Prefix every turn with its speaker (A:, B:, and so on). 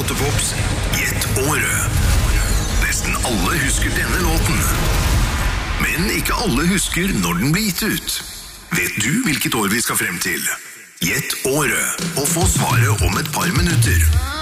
A: Låtepops Gjett året. Nesten alle husker denne låten. Men ikke alle husker når den ble gitt ut. Vet du hvilket år vi skal frem til? Gjett året, og få svaret om et par minutter.